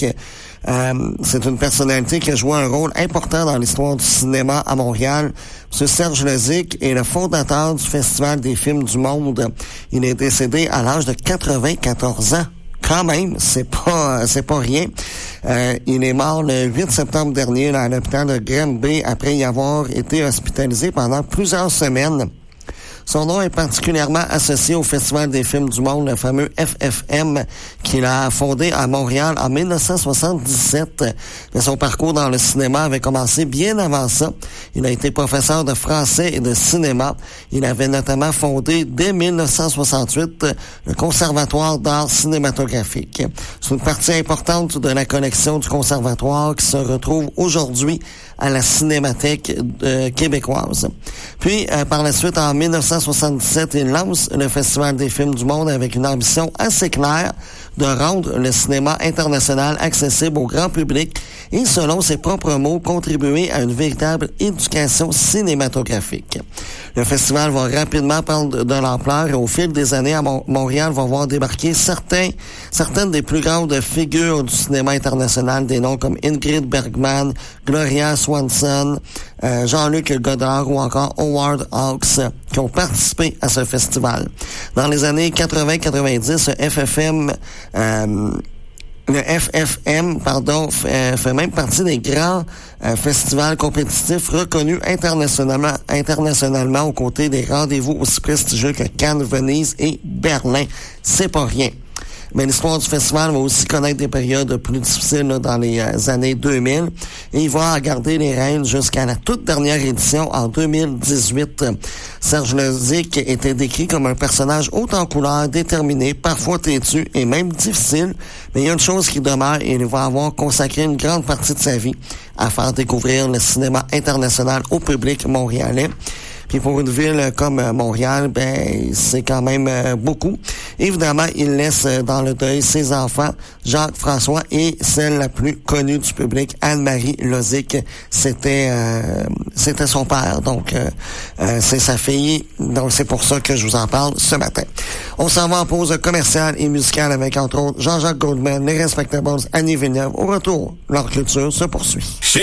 Lozic. C'est une personnalité qui a joué un rôle important dans l'histoire du cinéma à Montréal. M. Serge Lozic est le fondateur du Festival des films du monde. Il est décédé à l'âge de 94 ans. Quand même, c'est pas rien. Il est mort le 8 septembre dernier là, à l'hôpital de Granby après y avoir été hospitalisé pendant plusieurs semaines. Son nom est particulièrement associé au Festival des films du monde, le fameux FFM, qu'il a fondé à Montréal en 1977. Mais son parcours dans le cinéma avait commencé bien avant ça. Il a été professeur de français et de cinéma. Il avait notamment fondé, dès 1968, le Conservatoire d'art cinématographique. C'est une partie importante de la collection du Conservatoire qui se retrouve aujourd'hui à la Cinémathèque québécoise. Puis, par la suite, en 1977, il lance le Festival des films du monde avec une ambition assez claire de rendre le cinéma international accessible au grand public et, selon ses propres mots, contribuer à une véritable éducation cinématographique. Le festival va rapidement prendre de l'ampleur et au fil des années, à Montréal va voir débarquer certaines des plus grandes figures du cinéma international, des noms comme Ingrid Bergman, Gloria Swanson, Jean-Luc Godard ou encore Howard Hawks qui ont participé à ce festival. Dans les années 80-90, le FFM, fait même partie des grands festivals compétitifs reconnus internationalement aux côtés des rendez-vous aussi prestigieux que Cannes, Venise et Berlin. C'est pas rien. Mais l'histoire du festival va aussi connaître des périodes plus difficiles là, dans les années 2000. Et il va garder les rênes jusqu'à la toute dernière édition en 2018. Serge Lozic était décrit comme un personnage haut en couleur, déterminé, parfois têtu et même difficile. Mais il y a une chose qui demeure et il va avoir consacré une grande partie de sa vie à faire découvrir le cinéma international au public montréalais. Puis pour une ville comme Montréal, c'est quand même beaucoup. Évidemment, il laisse dans le deuil ses enfants, Jacques-François, et celle la plus connue du public, Anne-Marie Lozic. C'était son père, donc c'est sa fille. Donc c'est pour ça que je vous en parle ce matin. On s'en va en pause commerciale et musicale avec, entre autres, Jean-Jacques Goldman, les Respectables, Annie Villeneuve. Au retour, leur culture se poursuit.